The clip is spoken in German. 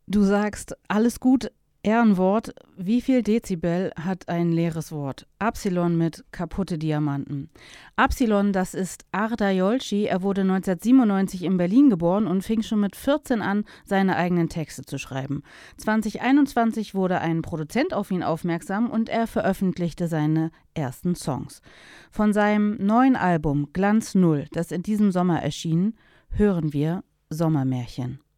Du sagst, alles gut, Ehrenwort. Wie viel Dezibel hat ein leeres Wort? Absilon mit kaputte Diamanten. Absilon, das ist Arda Jolci. Er wurde 1997 in Berlin geboren und fing schon mit 14 an, seine eigenen Texte zu schreiben. 2021 wurde ein Produzent auf ihn aufmerksam und er veröffentlichte seine ersten Songs. Von seinem neuen Album Glanz Null, das in diesem Sommer erschien, hören wir Sommermärchen.